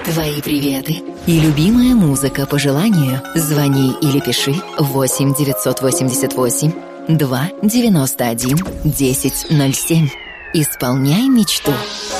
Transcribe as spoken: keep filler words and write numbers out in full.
Твои приветы и любимая музыка по желанию. Звони или пиши восемь девятьсот восемьдесят восемь два девяносто один десять ноль семь. Исполняй мечту.